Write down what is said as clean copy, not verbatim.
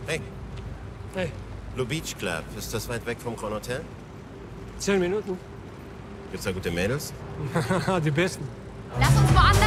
Hey, Hey, Blue Beach Club. Ist das weit weg vom Grand Hotel? 10 Minuten. Gibt's da gute Mädels? Die besten. Lass uns woanders